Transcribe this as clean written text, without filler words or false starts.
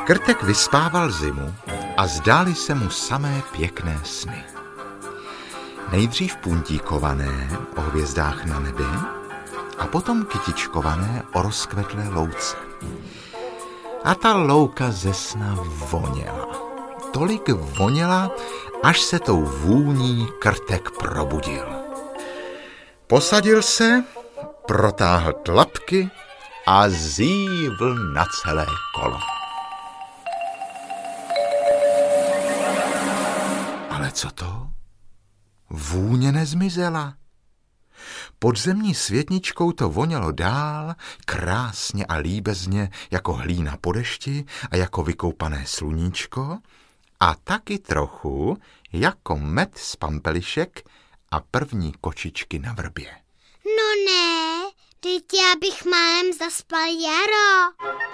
Krtek vyspával zimu a zdály se mu samé pěkné sny. Nejdřív puntíkované o hvězdách na nebi a potom kytičkované o rozkvetlé louce. A ta louka ze sna voněla. Tolik voněla, až se tou vůní Krtek probudil. Posadil se, protáhl tlapky a zívl na celé kolo. Ale co to? Vůně nezmizela. Podzemní světničkou to vonělo dál, krásně a líbezně, jako hlína po dešti a jako vykoupané sluníčko, a taky trochu jako med z pampelišek a první kočičky na vrbě. No ne, teď já bych málem zaspal jaro.